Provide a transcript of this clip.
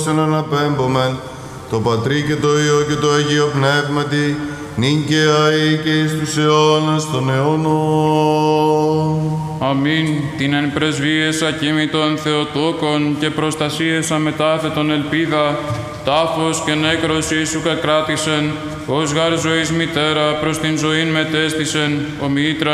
αναπέμπομεν, το Πατρί και το Υιό και το Αγίο Πνεύματι, νυν και αεί και εις τους αιώνας των αιώνων. Αμήν. Την εν πρεσβείες ακίμητον Θεοτόκον και προστασίες αμετάθετον ελπίδα, τάφος και νέκρωση σου κακράτησεν, ως γάρ ζωής μητέρα προς την ζωήν μετέστησεν, ο μήτρα